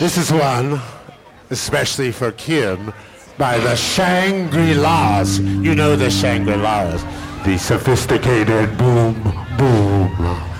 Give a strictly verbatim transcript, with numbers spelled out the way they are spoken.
This is one, especially for Kim, by the Shangri-Las. You know the Shangri-Las. The sophisticated boom, boom.